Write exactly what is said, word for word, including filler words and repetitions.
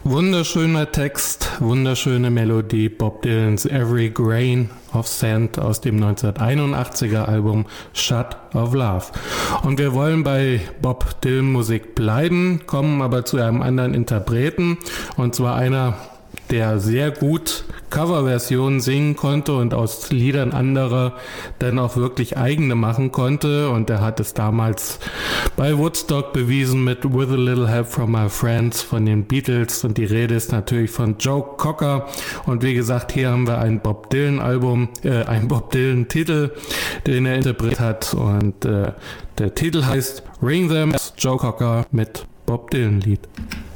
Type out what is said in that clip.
Wunderschöner Text, wunderschöne Melodie, Bob Dylans Every Grain of Sand aus dem neunzehnhunderteinundachtziger Album Shot of Love. Und wir wollen bei Bob Dylan Musik bleiben, kommen aber zu einem anderen Interpreten, und zwar einer, der sehr gut Coverversionen singen konnte und aus Liedern anderer dann auch wirklich eigene machen konnte, und er hat es damals bei Woodstock bewiesen mit With a Little Help from My Friends von den Beatles, und die Rede ist natürlich von Joe Cocker. Und wie gesagt, hier haben wir ein Bob Dylan Album, äh, ein Bob Dylan Titel, den er interpretiert hat, und äh, der Titel heißt Ring Them, Joe Cocker mit Bob Dylan Lied.